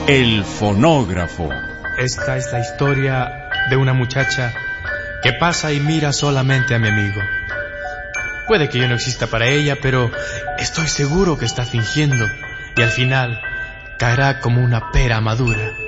El fonógrafo. Esta es la historia de una muchacha que pasa y mira solamente a mi amigo. Puede que yo no exista para ella, pero estoy seguro que está fingiendo y al final caerá como una pera madura.